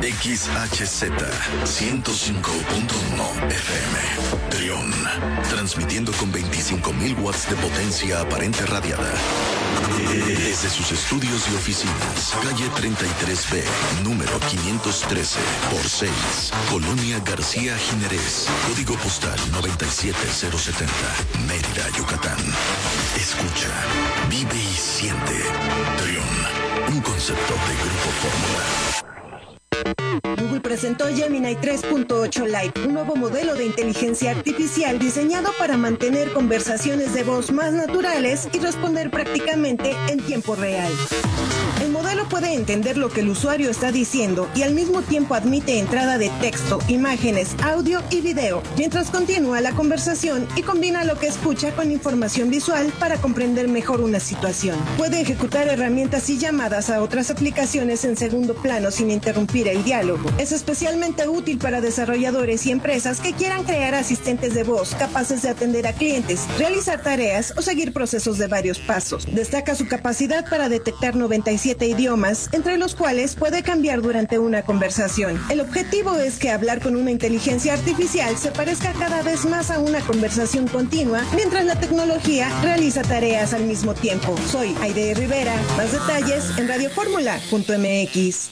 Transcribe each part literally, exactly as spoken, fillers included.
X H Z ciento cinco punto uno F M. Trión, transmitiendo con veinticinco mil watts de potencia aparente radiada. Desde sus estudios y oficinas, calle treinta y tres B, número quinientos trece por seis, Colonia García Jiménez, código postal noventa y siete cero setenta, Mérida, Yucatán. Escucha, vive y siente. Trión, un concepto de Grupo Fórmula. Google presentó Gemini tres punto ocho Lite, un nuevo modelo de inteligencia artificial diseñado para mantener conversaciones de voz más naturales y responder prácticamente en tiempo real. El modelo puede entender lo que el usuario está diciendo y al mismo tiempo admite entrada de texto, imágenes, audio y video, mientras continúa la conversación y combina lo que escucha con información visual para comprender mejor una situación. Puede ejecutar herramientas y llamadas a otras aplicaciones en segundo plano sin interrumpir el diálogo. Es especialmente útil para desarrolladores y empresas que quieran crear asistentes de voz capaces de atender a clientes, realizar tareas o seguir procesos de varios pasos. Destaca su capacidad para detectar noventa y siete idiomas, entre los cuales puede cambiar durante una conversación. El objetivo es que hablar con una inteligencia artificial se parezca cada vez más a una conversación continua, mientras la tecnología realiza tareas al mismo tiempo. Soy Aide Rivera. Más detalles en radio fórmula punto m x.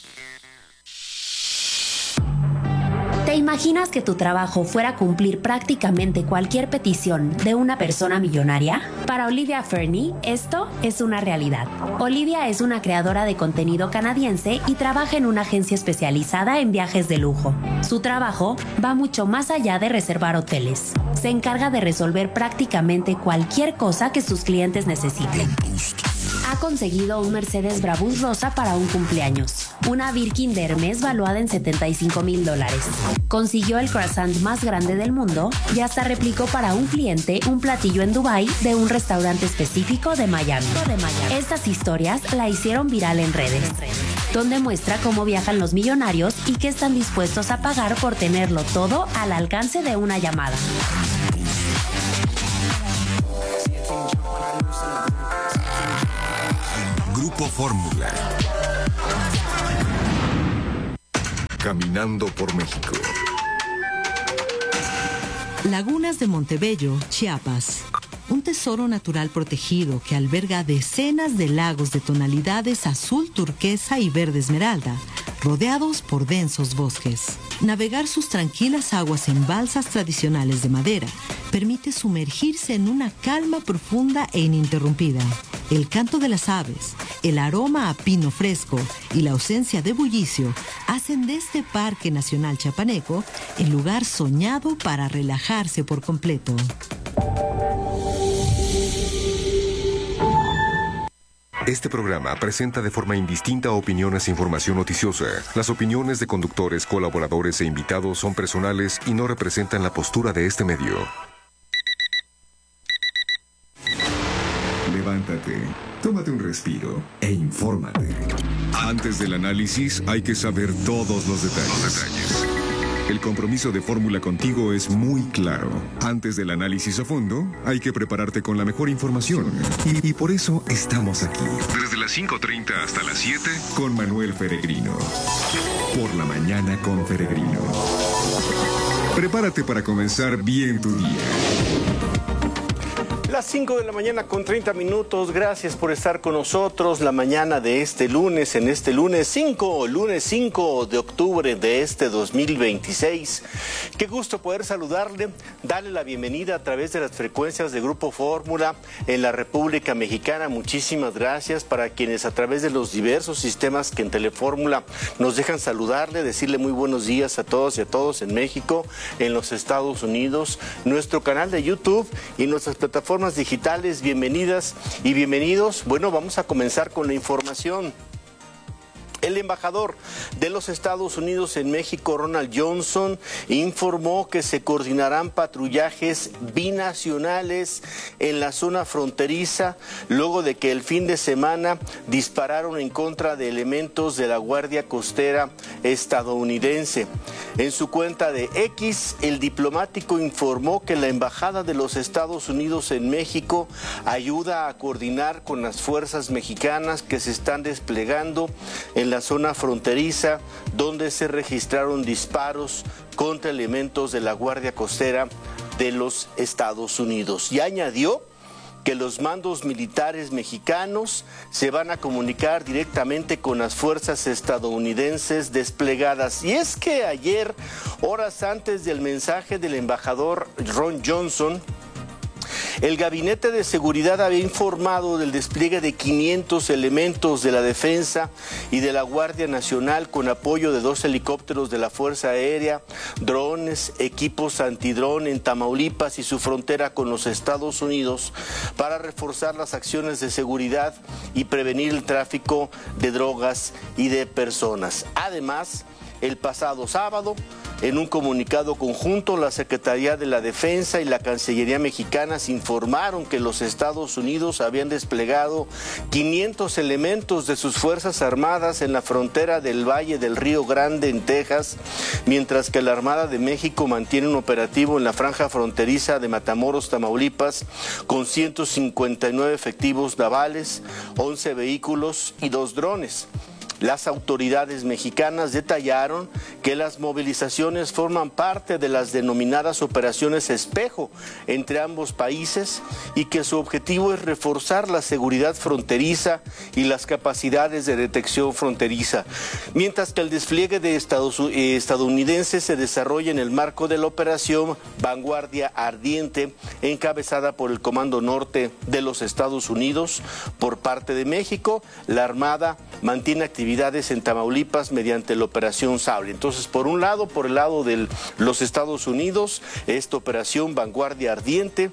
¿Te imaginas que tu trabajo fuera cumplir prácticamente cualquier petición de una persona millonaria? Para Olivia Fernie, esto es una realidad. Olivia es una creadora de contenido canadiense y trabaja en una agencia especializada en viajes de lujo. Su trabajo va mucho más allá de reservar hoteles. Se encarga de resolver prácticamente cualquier cosa que sus clientes necesiten. Ha conseguido un Mercedes Brabus rosa para un cumpleaños, una Birkin de Hermes valuada en setenta y cinco mil dólares. Consiguió el croissant más grande del mundo y hasta replicó para un cliente un platillo en Dubái de un restaurante específico de Miami. Estas historias la hicieron viral en redes, donde muestra cómo viajan los millonarios y qué están dispuestos a pagar por tenerlo todo al alcance de una llamada. Grupo Fórmula. Caminando por México. Lagunas de Montebello, Chiapas. Un tesoro natural protegido que alberga decenas de lagos de tonalidades azul turquesa y verde esmeralda, rodeados por densos bosques. Navegar sus tranquilas aguas en balsas tradicionales de madera permite sumergirse en una calma profunda e ininterrumpida. El canto de las aves, el aroma a pino fresco y la ausencia de bullicio hacen de este Parque Nacional Chiapaneco el lugar soñado para relajarse por completo. Este programa presenta de forma indistinta opiniones e información noticiosa. Las opiniones de conductores, colaboradores e invitados son personales y no representan la postura de este medio. Levántate, tómate un respiro e infórmate. Antes del análisis hay que saber todos los detalles. Los detalles. El compromiso de Fórmula contigo es muy claro. Antes del análisis a fondo, hay que prepararte con la mejor información. Y, y por eso estamos aquí. Desde las cinco treinta hasta las siete, con Manuel Feregrino. Por la mañana con Feregrino. Prepárate para comenzar bien tu día. Las cinco de la mañana con treinta minutos, gracias por estar con nosotros la mañana de este lunes, en este lunes cinco, lunes cinco de octubre de este dos mil veintiséis. Qué gusto poder saludarle, darle la bienvenida a través de las frecuencias de Grupo Fórmula en la República Mexicana. Muchísimas gracias para quienes a través de los diversos sistemas que en Telefórmula nos dejan saludarle, decirle muy buenos días a todos y a todos en México, en los Estados Unidos, nuestro canal de YouTube y nuestras plataformas digitales. Bienvenidas y bienvenidos. Bueno, vamos a comenzar con la información. El embajador de los Estados Unidos en México, Ronald Johnson, informó que se coordinarán patrullajes binacionales en la zona fronteriza luego de que el fin de semana dispararon en contra de elementos de la Guardia Costera estadounidense. En su cuenta de X, el diplomático informó que la Embajada de los Estados Unidos en México ayuda a coordinar con las fuerzas mexicanas que se están desplegando en la la zona fronteriza, donde se registraron disparos contra elementos de la Guardia Costera de los Estados Unidos. Y añadió que los mandos militares mexicanos se van a comunicar directamente con las fuerzas estadounidenses desplegadas. Y es que ayer, horas antes del mensaje del embajador Ron Johnson, el Gabinete de Seguridad había informado del despliegue de quinientos elementos de la Defensa y de la Guardia Nacional con apoyo de dos helicópteros de la Fuerza Aérea, drones, equipos antidrón en Tamaulipas y su frontera con los Estados Unidos para reforzar las acciones de seguridad y prevenir el tráfico de drogas y de personas. Además, el pasado sábado, en un comunicado conjunto, la Secretaría de la Defensa y la Cancillería mexicana se informaron que los Estados Unidos habían desplegado quinientos elementos de sus Fuerzas Armadas en la frontera del Valle del Río Grande, en Texas, mientras que la Armada de México mantiene un operativo en la franja fronteriza de Matamoros, Tamaulipas, con ciento cincuenta y nueve efectivos navales, once vehículos y dos drones. Las autoridades mexicanas detallaron que las movilizaciones forman parte de las denominadas operaciones espejo entre ambos países y que su objetivo es reforzar la seguridad fronteriza y las capacidades de detección fronteriza, mientras que el despliegue de Estados, eh, estadounidense se desarrolla en el marco de la operación Vanguardia Ardiente, encabezada por el Comando Norte de los Estados Unidos. Por parte de México, la Armada mantiene actividades en Tamaulipas mediante la Operación Sable. Entonces, por un lado, por el lado de los Estados Unidos, esta operación Vanguardia Ardiente,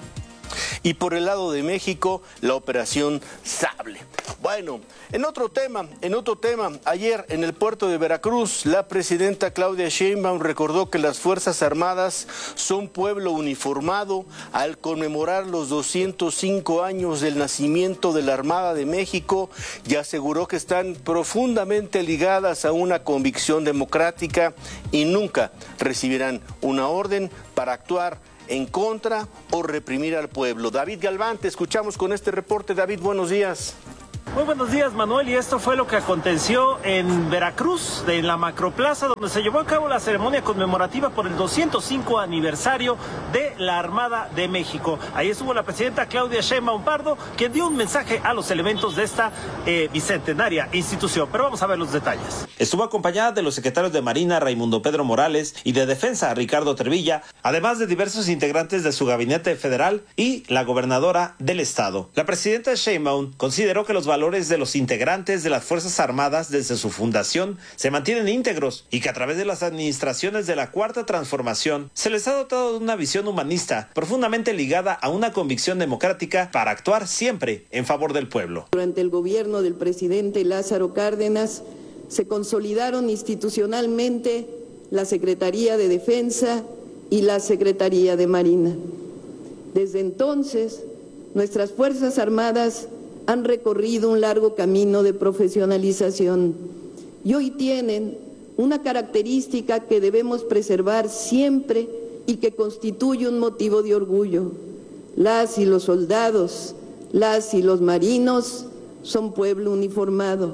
y por el lado de México, la Operación Sable. Bueno, en otro tema, en otro tema, ayer en el puerto de Veracruz, la presidenta Claudia Sheinbaum recordó que las Fuerzas Armadas son pueblo uniformado al conmemorar los doscientos cinco años del nacimiento de la Armada de México y aseguró que están profundamente ligadas a una convicción democrática y nunca recibirán una orden para actuar en contra o reprimir al pueblo. David Galván, te escuchamos con este reporte. David, buenos días. Muy buenos días, Manuel, y esto fue lo que aconteció en Veracruz, en la Macroplaza, donde se llevó a cabo la ceremonia conmemorativa por el doscientos cinco aniversario de la Armada de México. Ahí estuvo la presidenta Claudia Sheinbaum Pardo, quien dio un mensaje a los elementos de esta eh, bicentenaria institución. Pero vamos a ver los detalles. Estuvo acompañada de los secretarios de Marina, Raimundo Pedro Morales, y de Defensa, Ricardo Trevilla, además de diversos integrantes de su gabinete federal y la gobernadora del estado. La presidenta Sheinbaum consideró que los valores de los integrantes de las Fuerzas Armadas desde su fundación se mantienen íntegros y que a través de las administraciones de la Cuarta Transformación se les ha dotado de una visión humanista profundamente ligada a una convicción democrática para actuar siempre en favor del pueblo. Durante el gobierno del presidente Lázaro Cárdenas se consolidaron institucionalmente la Secretaría de Defensa y la Secretaría de Marina. Desde entonces, nuestras Fuerzas Armadas han recorrido un largo camino de profesionalización y hoy tienen una característica que debemos preservar siempre y que constituye un motivo de orgullo. Las y los soldados, las y los marinos son pueblo uniformado.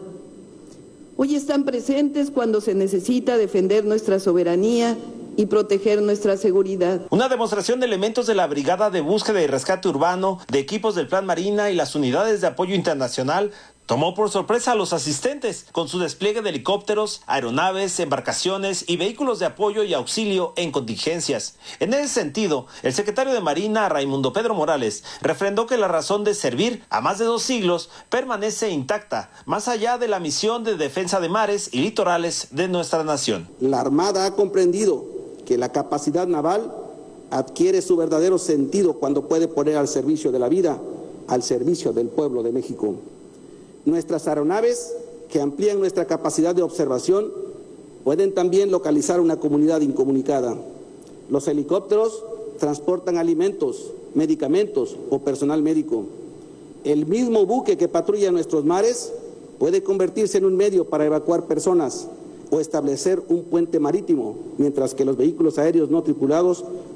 Hoy están presentes cuando se necesita defender nuestra soberanía y proteger nuestra seguridad. Una demostración de elementos de la Brigada de Búsqueda y Rescate Urbano, de equipos del Plan Marina y las unidades de apoyo internacional tomó por sorpresa a los asistentes con su despliegue de helicópteros, aeronaves, embarcaciones y vehículos de apoyo y auxilio en contingencias. En ese sentido, el secretario de Marina, Raimundo Pedro Morales, refrendó que la razón de servir a más de dos siglos permanece intacta, más allá de la misión de defensa de mares y litorales de nuestra nación. La Armada ha comprendido que la capacidad naval adquiere su verdadero sentido cuando puede poner al servicio de la vida, al servicio del pueblo de México. Nuestras aeronaves, que amplían nuestra capacidad de observación, pueden también localizar una comunidad incomunicada. Los helicópteros transportan alimentos, medicamentos o personal médico. El mismo buque que patrulla nuestros mares puede convertirse en un medio para evacuar personas o establecer un puente marítimo, mientras que los vehículos aéreos no tripulados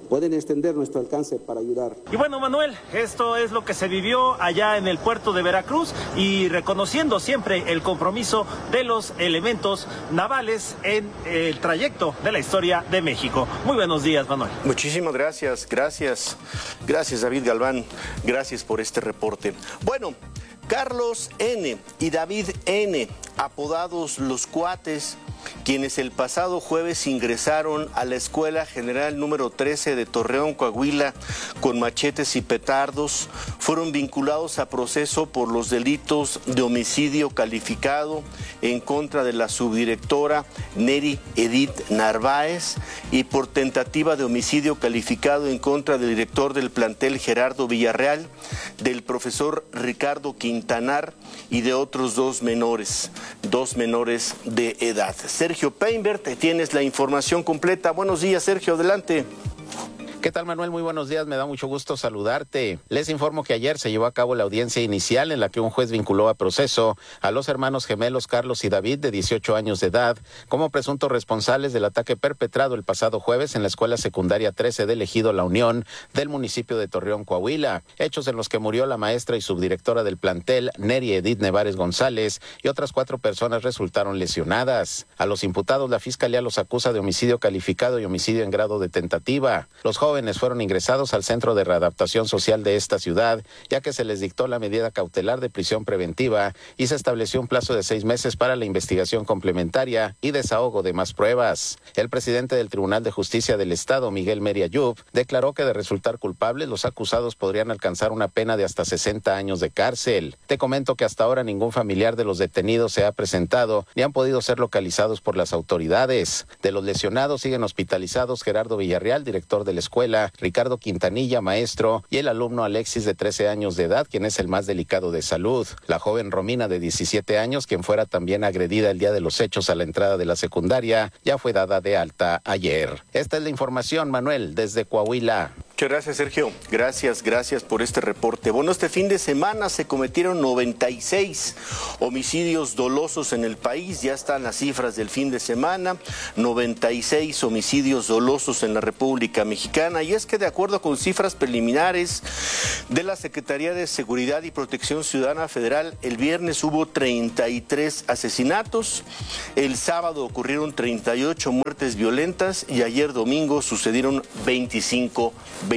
pueden extender nuestro alcance para ayudar. Y bueno, Manuel, esto es lo que se vivió allá en el puerto de Veracruz y reconociendo siempre el compromiso de los elementos navales en el trayecto de la historia de México. Muy buenos días, Manuel. Muchísimas gracias, gracias, gracias David Galván, gracias por este reporte. Bueno, Carlos N. y David N., apodados Los Cuates, quienes el pasado jueves ingresaron a la Escuela General número trece de Torreón, Coahuila, con machetes y petardos, fueron vinculados a proceso por los delitos de homicidio calificado en contra de la subdirectora Neri Edith Narváez y por tentativa de homicidio calificado en contra del director del plantel Gerardo Villarreal, del profesor Ricardo Quintanar y de otros dos menores, dos menores de edad. Sergio Peinbert, tienes la información completa. Buenos días, Sergio, adelante. ¿Qué tal, Manuel? Muy buenos días, me da mucho gusto saludarte. Les informo que ayer se llevó a cabo la audiencia inicial en la que un juez vinculó a proceso a los hermanos gemelos Carlos y David, de dieciocho años de edad, como presuntos responsables del ataque perpetrado el pasado jueves en la Escuela Secundaria trece del Ejido La Unión del municipio de Torreón, Coahuila. Hechos en los que murió la maestra y subdirectora del plantel, Neri Edith Nevares González, y otras cuatro personas resultaron lesionadas. A los imputados la Fiscalía los acusa de homicidio calificado y homicidio en grado de tentativa. Los jóvenes fueron ingresados al Centro de Readaptación Social de esta ciudad, ya que se les dictó la medida cautelar de prisión preventiva y se estableció un plazo de seis meses para la investigación complementaria y desahogo de más pruebas. El presidente del Tribunal de Justicia del Estado, Miguel Meri Ayub, declaró que de resultar culpables, los acusados podrían alcanzar una pena de hasta sesenta años de cárcel. Te comento que hasta ahora ningún familiar de los detenidos se ha presentado ni han podido ser localizados por las autoridades. De los lesionados siguen hospitalizados Gerardo Villarreal, director de la escuela, Ricardo Quintanilla, maestro, y el alumno Alexis, de trece años de edad, quien es el más delicado de salud. La joven Romina, de diecisiete años, quien fuera también agredida el día de los hechos a la entrada de la secundaria, ya fue dada de alta ayer. Esta es la información, Manuel, desde Coahuila. Muchas gracias, Sergio. Gracias, gracias por este reporte. Bueno, este fin de semana se cometieron noventa y seis homicidios dolosos en el país. Ya están las cifras del fin de semana. noventa y seis homicidios dolosos en la República Mexicana. Y es que de acuerdo con cifras preliminares de la Secretaría de Seguridad y Protección Ciudadana Federal, el viernes hubo treinta y tres asesinatos. El sábado ocurrieron treinta y ocho muertes violentas y ayer domingo sucedieron veinticinco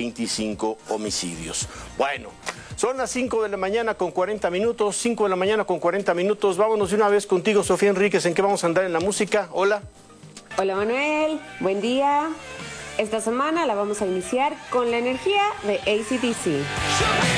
homicidios. Bueno, son las cinco de la mañana con cuarenta minutos, cinco de la mañana con cuarenta minutos. Vámonos de una vez contigo, Sofía Enríquez. ¿En qué vamos a andar en la música? Hola. Hola, Manuel. Buen día. Esta semana la vamos a iniciar con la energía de A C/D C.